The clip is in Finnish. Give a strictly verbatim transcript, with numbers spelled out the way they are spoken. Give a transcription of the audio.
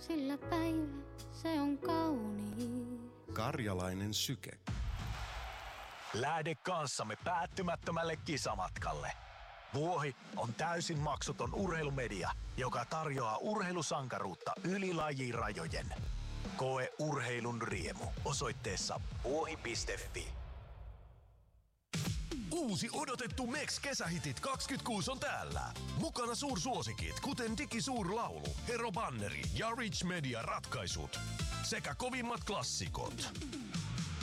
sillä päivä se on kaunis. Karjalainen syke. Lähde kanssamme päättymättömälle kisamatkalle. Vuohi on täysin maksuton urheilumedia, joka tarjoaa urheilusankaruutta yli lajirajojen. Koe urheilun riemu osoitteessa vuohi piste fi. Uusi odotettu M E X-kesähitit kaksikymmentäkuusi on täällä. Mukana suursuosikit, kuten Digi Suurlaulu, Hero Banneri ja Rich Media ratkaisut. Sekä kovimmat klassikot.